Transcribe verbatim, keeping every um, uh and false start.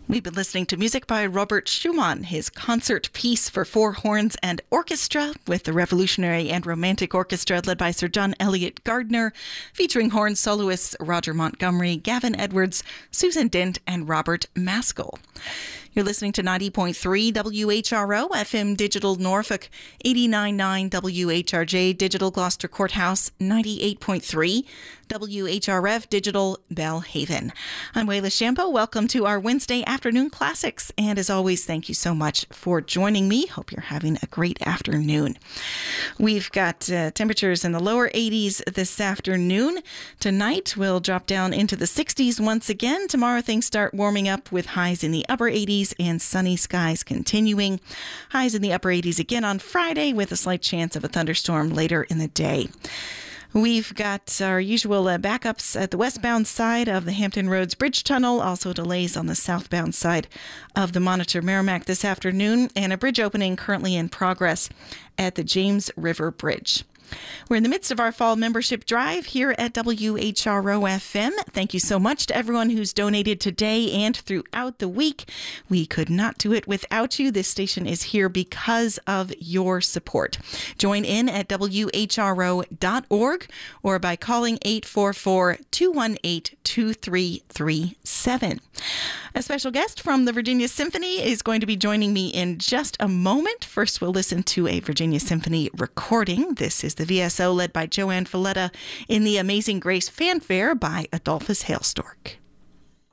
We've been listening to music by Robert Schumann, his concert piece for four horns and orchestra with the Revolutionary and Romantic Orchestra led by Sir John Eliot Gardiner, featuring horn soloists Roger Montgomery, Gavin Edwards, Susan Dent, and Robert Maskell. You're listening to ninety point three W H R O, F M Digital Norfolk, eighty-nine point nine W H R J Digital Gloucester Courthouse, ninety-eight point three W H R F Digital Bellhaven. I'm Wayla Shampo. Welcome to our Wednesday afternoon classics. And as always, thank you so much for joining me. Hope you're having a great afternoon. We've got uh, temperatures in the lower eighties this afternoon. Tonight we'll drop down into the sixties once again. Tomorrow things start warming up with highs in the upper eighties and sunny skies continuing. Highs in the upper eighties again on Friday with a slight chance of a thunderstorm later in the day. We've got our usual uh, backups at the westbound side of the Hampton Roads Bridge Tunnel, also delays on the southbound side of the Monitor Merrimack this afternoon, and a bridge opening currently in progress at the James River Bridge. We're in the midst of our fall membership drive here at W H R O F M. Thank you so much to everyone who's donated today and throughout the week. We could not do it without you. This station is here because of your support. Join in at W H R O dot org or by calling eight four four, two one eight, two three three seven. A special guest from the Virginia Symphony is going to be joining me in just a moment. First, we'll listen to a Virginia Symphony recording. This is the V S O led by Joanne Falletta in the Amazing Grace fanfare by Adolphus Hailstork.